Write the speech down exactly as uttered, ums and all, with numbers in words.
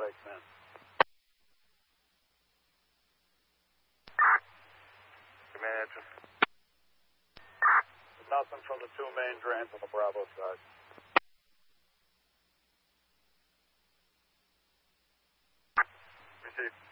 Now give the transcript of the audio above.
breaks in. Command answer. Nothing from the two main drains on the Bravo side. Receive.